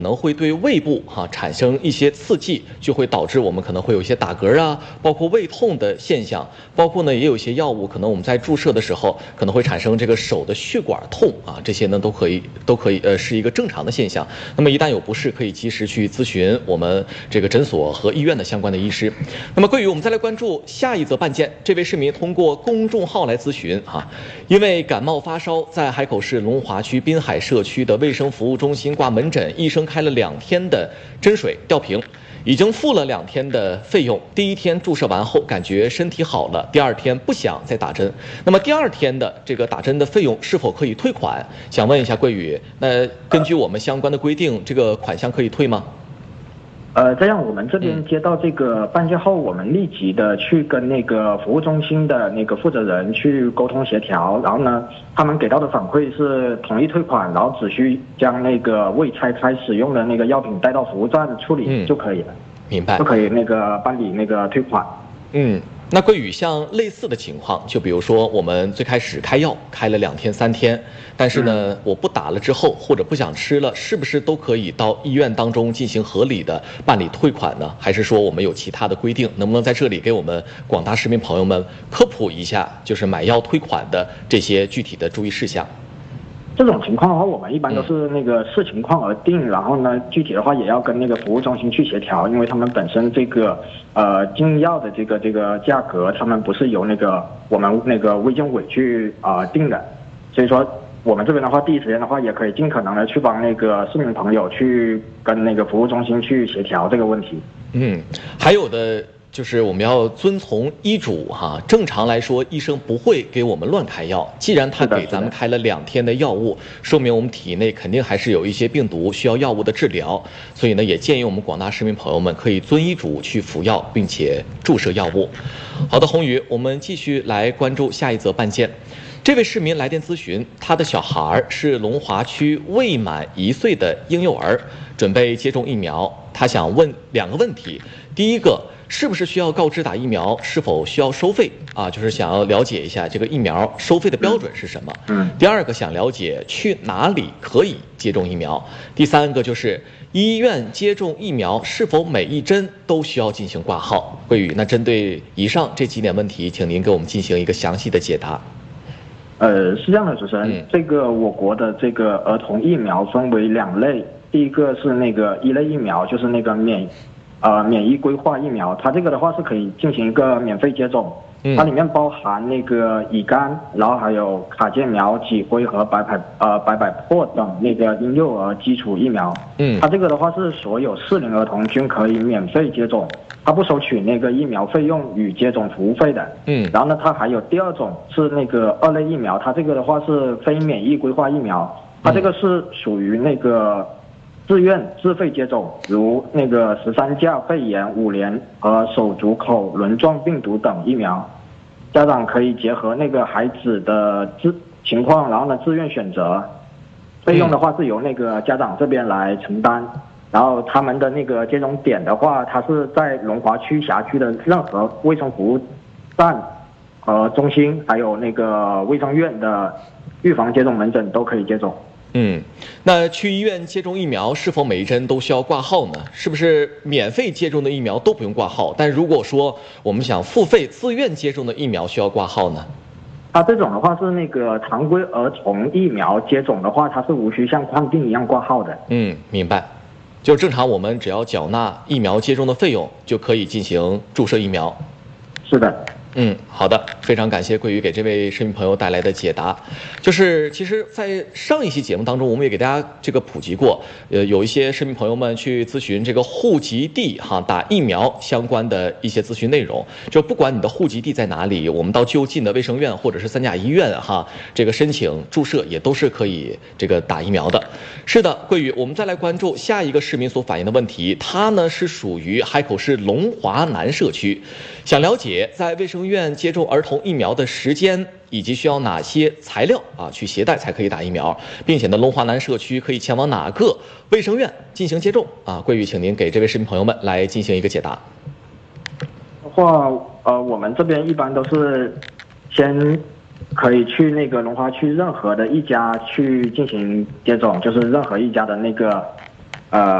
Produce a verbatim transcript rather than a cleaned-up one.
可能会对胃部哈、啊、产生一些刺激，就会导致我们可能会有一些打嗝啊，包括胃痛的现象，包括呢也有一些药物，可能我们在注射的时候可能会产生这个手的血管痛啊，这些呢都可以都可以呃是一个正常的现象。那么一旦有不适，可以及时去咨询我们这个诊所和医院的相关的医师。那么桂宇，我们再来关注下一则办件，这位市民通过公众号来咨询啊，因为感冒发烧，在海口市龙华区滨海社区的卫生服务中心挂门诊，医生开了两天的针水吊瓶，已经付了两天的费用。第一天注射完后感觉身体好了，第二天不想再打针。那么第二天的这个打针的费用是否可以退款？想问一下桂宇，那根据我们相关的规定，这个款项可以退吗？ 呃，这样我们这边接到这个办件后，我们立即的去跟那个服务中心的那个负责人去沟通协调，然后呢，他们给到的反馈是同意退款，然后只需将那个未拆开使用的那个药品带到服务站处理就可以了。嗯、 明白。 就可以那个办理那个退款。 嗯。那桂宇，像类似的情况，就比如说我们最开始开药开了两天三天，但是呢，我不打了之后或者不想吃了，是不是都可以到医院当中进行合理的办理退款呢？还是说我们有其他的规定？能不能在这里给我们广大市民朋友们科普一下，就是买药退款的这些具体的注意事项？ 这种情况的话，我们一般都是那个视情况而定，然后呢，具体的话也要跟那个服务中心去协调，因为他们本身这个呃进药的这个这个价格，他们不是由那个我们那个卫健委去啊、呃、定的，所以说我们这边的话，第一时间的话也可以尽可能的去帮那个市民朋友去跟那个服务中心去协调这个问题。嗯， 还有的。就是我们要遵从医嘱哈，正常来说，医生不会给我们乱开药。既然他给咱们开了两天的药物，说明我们体内肯定还是有一些病毒需要药物的治疗。所以呢，也建议我们广大市民朋友们可以遵医嘱去服药，并且注射药物。好的，宏宇，我们继续来关注下一则办件。这位市民来电咨询，他的小孩是龙华区未满一岁的婴幼儿，准备接种疫苗。他想问两个问题，第一个，是不是需要告知打疫苗？是否需要收费？啊，就是想要了解一下这个疫苗收费的标准是什么。嗯。第二个，想了解去哪里可以接种疫苗。第三个就是医院接种疫苗是否每一针都需要进行挂号？桂宇，那针对以上这几点问题，请您给我们进行一个详细的解答。 呃，是这样的，主持人，嗯、这个我国的这个儿童疫苗分为两类，第一个是那个一类疫苗，就是那个免。呃，免疫规划疫苗，它这个的话是可以进行一个免费接种，嗯、它里面包含那个乙肝，然后还有卡介苗、脊灰和白百呃白百破等那个婴幼儿基础疫苗。嗯，它这个的话是所有适龄儿童均可以免费接种，它不收取那个疫苗费用与接种服务费的。嗯，然后呢，它还有第二种是那个二类疫苗，它这个的话是非免疫规划疫苗，它这个是属于那个。自愿自费接种，如那个十三价肺炎、五联和手足口轮状病毒等疫苗，家长可以结合那个孩子的自情况，然后呢自愿选择，费用的话是由那个家长这边来承担。然后他们的那个接种点的话，它是在龙华区辖区的任何卫生服务站和中心，还有那个卫生院的预防接种门诊都可以接种。 嗯，那去医院接种疫苗是否每一针都需要挂号呢？是不是免费接种的疫苗都不用挂号？但如果说我们想付费自愿接种的疫苗需要挂号呢？ 它这种的话是那个常规儿童疫苗接种的话，它是无需像矿病一样挂号的。 嗯，明白。就正常我们只要缴纳疫苗接种的费用，就可以进行注射疫苗。 是的。 嗯，好的，非常感谢桂宇给这位市民朋友带来的解答。就是其实在上一期节目当中，我们也给大家这个普及过，呃，有一些市民朋友们去咨询这个户籍地哈打疫苗相关的一些咨询内容。就不管你的户籍地在哪里，我们到就近的卫生院或者是三甲医院哈，这个申请注射也都是可以这个打疫苗的。是的，桂宇，我们再来关注下一个市民所反映的问题，他呢是属于海口市龙华南社区，想了解在卫生院接种儿童疫苗的时间以及需要哪些材料啊去携带才可以打疫苗，并且呢，龙华南社区可以前往哪个卫生院进行接种啊？桂宇，请您给这位市民朋友们来进行一个解答。 的话，呃，我们这边一般都是先可以去那个龙华区任何的一家去进行接种，就是任何一家的那个呃